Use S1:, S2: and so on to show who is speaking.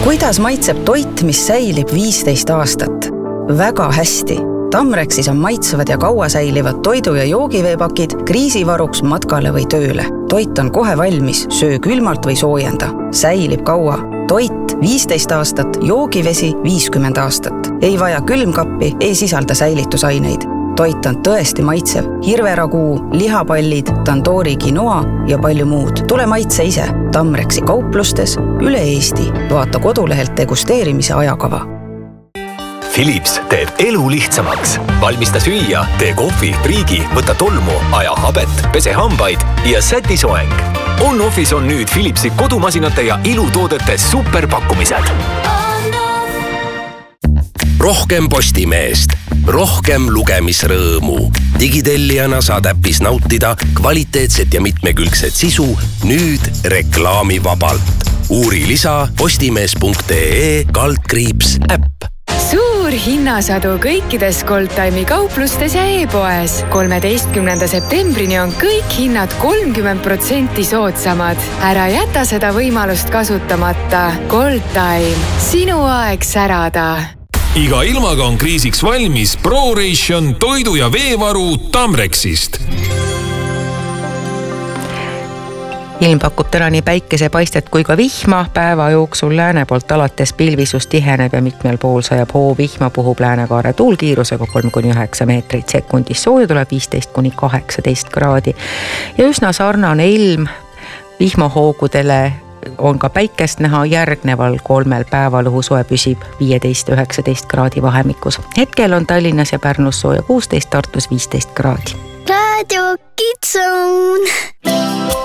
S1: Kuidas maitseb toit, mis säilib 15 aastat? Väga hästi. Tamrexis on maitsevad ja kaua säilivad toidu- ja joogiveepakid kriisivaruks matkale või tööle. Toit on kohe valmis, söö külmalt või soojenda. Säilib kaua. Toit 15 aastat, joogivesi 50 aastat. Ei vaja külmkappi, ei sisalda säilitusaineid. Toit on tõesti maitsev. Hirveraguu, lihapallid, tandoori quinoa ja palju muud. Tule maitse ise. Tamrexi kauplustes üle Eesti. Vaata kodulehelt degusteerimise ajakava.
S2: Philips teeb elu lihtsamaks. Valmista süüa, tee kohvi, priigi, võta tolmu, aja habet, pese hambaid ja säti soeng. On-Office on nüüd Philipsi kodumasinate ja ilutoodete superpakkumised.
S3: Rohkem Postimeest, rohkem lugemisrõõmu. Digitellijana saad äpis nautida kvaliteetset ja mitmekülgset sisu nüüd reklaamivabalt. Uuri lisa postimees.ee/äpp.
S4: Suur hinnasadu kõikides Goldtime'i kauplustes ja e-poes. 13. septembrini on kõik hinnad 30% soodsamad. Ära jäta seda võimalust kasutamata. Goldtime, sinu aeg särada.
S5: Iga ilmaga on kriisiks valmis ProRation toidu- ja veevaru Tamrexist.
S6: Ilm pakub täna nii päikesepaistet kui ka vihma. Päeva jooksul lääne poolt alates pilvisus tiheneb ja mitmel pool sajab hoovihma, puhub läänekaare tuulkiirusega 3-9 meetrit sekundis. Sooja tuleb 15-18 kraadi ja üsna sarnane ilm vihmahoogudele on ka päikest näha järgneval 3 päeval. Õhusoe püsib 15-19 kraadi vahemikus. Hetkel on Tallinnas ja Pärnus sooja 16, Tartus 15 kraadi.
S7: Radio Kids Zone.